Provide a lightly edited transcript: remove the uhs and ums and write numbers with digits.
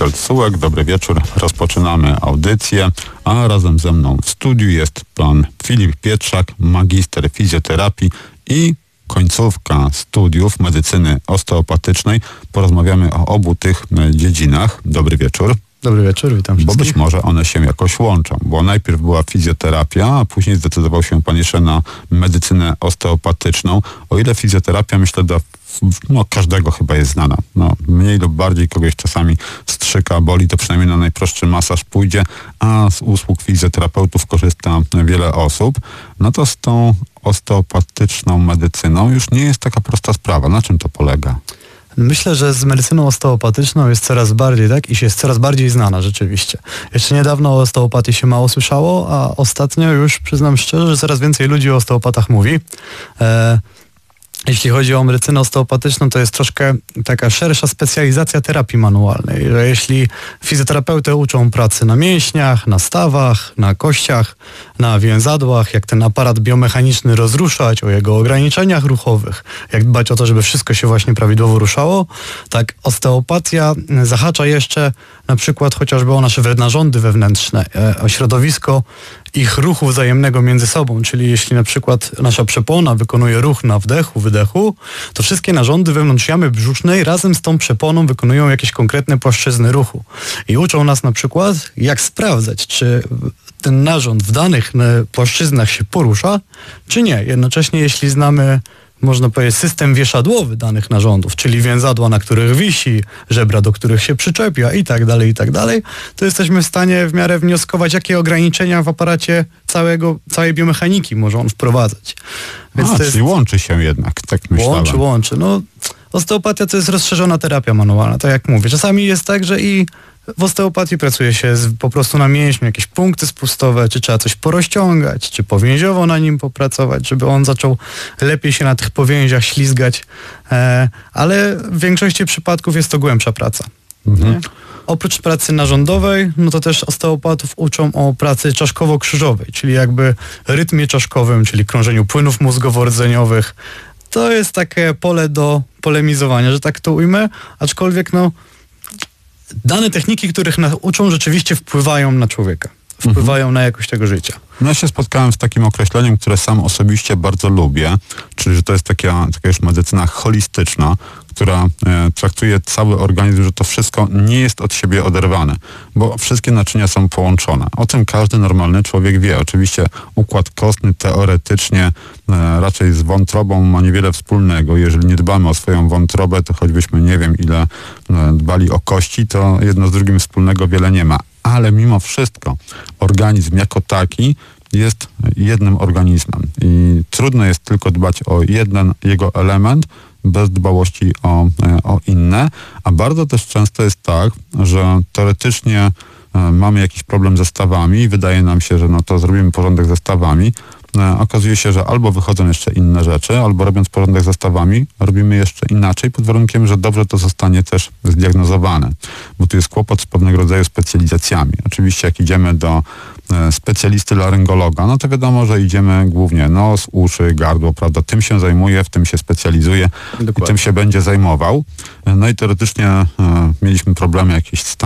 Witold Sułek, dobry wieczór. Rozpoczynamy audycję, a razem ze mną w studiu jest pan Filip Pietrzak, magister fizjoterapii i końcówka studiów medycyny osteopatycznej. Porozmawiamy o obu tych dziedzinach. Dobry wieczór. Dobry wieczór, witam wszystkich. Bo być może one się jakoś łączą, bo najpierw była fizjoterapia, a później zdecydował się pan jeszcze na medycynę osteopatyczną. O ile fizjoterapia, myślę, dla każdego chyba jest znana. Mniej lub bardziej kogoś czasami strzyka, boli, to przynajmniej na najprostszy masaż pójdzie, a z usług fizjoterapeutów korzysta wiele osób. No to z tą osteopatyczną medycyną już nie jest taka prosta sprawa. Na czym to polega? Myślę, że z medycyną osteopatyczną jest coraz bardziej, i jest coraz bardziej znana rzeczywiście. Jeszcze niedawno o osteopatii się mało słyszało, a ostatnio już, przyznam szczerze, że coraz więcej ludzi o osteopatach mówi. Jeśli chodzi o medycynę osteopatyczną, to jest troszkę taka szersza specjalizacja terapii manualnej, że jeśli fizjoterapeutę uczą pracy na mięśniach, na stawach, na kościach, na więzadłach, jak ten aparat biomechaniczny rozruszać, o jego ograniczeniach ruchowych, jak dbać o to, żeby wszystko się właśnie prawidłowo ruszało, tak osteopatia zahacza jeszcze na przykład chociażby o nasze narządy wewnętrzne, o środowisko ich ruchu wzajemnego między sobą, czyli jeśli na przykład nasza przepona wykonuje ruch na wdechu, wydechu, to wszystkie narządy wewnątrz jamy brzusznej razem z tą przeponą wykonują jakieś konkretne płaszczyzny ruchu. I uczą nas na przykład, jak sprawdzać, czy ten narząd w danych płaszczyznach się porusza, czy nie. Jednocześnie jeśli znamy, można powiedzieć, system wieszadłowy danych narządów, czyli więzadła, na których wisi, żebra, do których się przyczepia i tak dalej, to jesteśmy w stanie w miarę wnioskować, jakie ograniczenia w aparacie całej biomechaniki może on wprowadzać. Więc czyli łączy się jednak, tak myślałem. Łączy. Osteopatia to jest rozszerzona terapia manualna, tak jak mówię. Czasami jest tak, że i w osteopatii pracuje się po prostu na mięśniu, jakieś punkty spustowe, czy trzeba coś porozciągać, czy powięziowo na nim popracować, żeby on zaczął lepiej się na tych powięziach ślizgać, ale w większości przypadków jest to głębsza praca. Oprócz pracy narządowej, to też osteopatów uczą o pracy czaszkowo-krzyżowej, czyli jakby rytmie czaszkowym, czyli krążeniu płynów mózgowo-rdzeniowych. To jest takie pole do polemizowania, że tak to ujmę, aczkolwiek dane techniki, których nas uczą, rzeczywiście wpływają na człowieka. Wpływają na jakość tego życia. Ja się spotkałem z takim określeniem, które sam osobiście bardzo lubię, czyli że to jest taka już medycyna holistyczna, która traktuje cały organizm, że to wszystko nie jest od siebie oderwane, bo wszystkie naczynia są połączone. O tym każdy normalny człowiek wie. Oczywiście układ kostny teoretycznie raczej z wątrobą ma niewiele wspólnego. Jeżeli nie dbamy o swoją wątrobę, to choćbyśmy nie wiem ile dbali o kości, to jedno z drugim wspólnego wiele nie ma. Ale mimo wszystko organizm jako taki jest jednym organizmem i trudno jest tylko dbać o jeden jego element bez dbałości o inne, a bardzo też często jest tak, że teoretycznie mamy jakiś problem ze stawami i wydaje nam się, że to zrobimy porządek ze stawami. Okazuje się, że albo wychodzą jeszcze inne rzeczy, albo robiąc porządek ze stawami, robimy jeszcze inaczej, pod warunkiem, że dobrze to zostanie też zdiagnozowane. Bo tu jest kłopot z pewnego rodzaju specjalizacjami. Oczywiście jak idziemy do specjalisty laryngologa, to wiadomo, że idziemy głównie nos, uszy, gardło, prawda? Tym się zajmuje, w tym się specjalizuje. Dokładnie. I tym się będzie zajmował. I teoretycznie mieliśmy problemy jakieś z